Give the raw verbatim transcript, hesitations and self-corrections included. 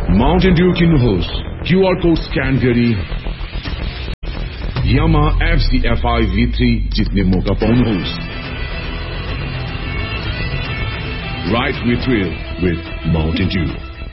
Mountain Dew किन्नुहोस् QR code scan गरी Yamaha F Z F I V three जित्ने मौका पाउनुहोस् Ride with thrill with Mountain Dew